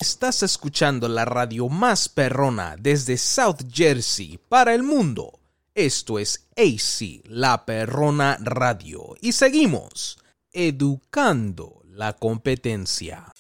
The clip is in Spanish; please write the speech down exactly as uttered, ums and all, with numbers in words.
Estás escuchando la radio más perrona desde South Jersey para el mundo. Esto es A C, La Perrona Radio. Y seguimos educando la competencia.